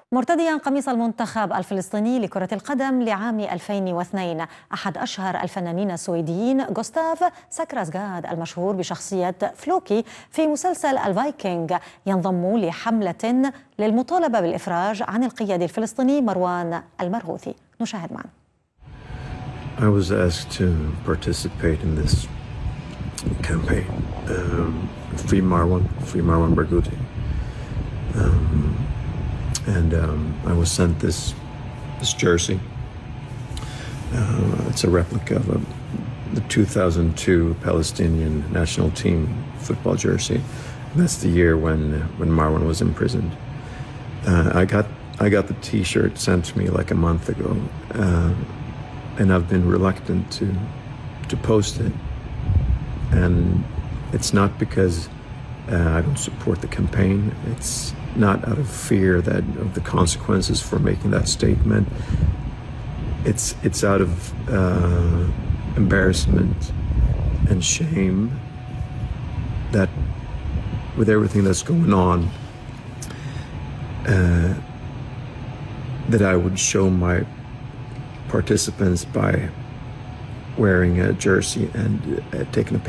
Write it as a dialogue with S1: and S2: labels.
S1: مرتديا قميص المنتخب الفلسطيني لكرة القدم لعام 2002، أحد أشهر الفنانين السويديين غوستاف ساكراسغاد المشهور بشخصية فلوكي في مسلسل الفايكنج ينضم لحملة للمطالبة بالإفراج عن القيادي الفلسطيني مروان المرغوثي. نشاهد معا.
S2: I was asked to participate in this campaign. Free Marwan Barghouti. I was sent this jersey. It's a replica of the 2002 Palestinian national team football jersey. That's the year when Marwan was imprisoned. I got the T-shirt sent to me like a month ago, and I've been reluctant to post it. And it's not because I don't support the campaign. It's not out of fear of the consequences for making that statement. It's out of embarrassment and shame that with everything that's going on, that I would show my participants by wearing a jersey and taking a picture.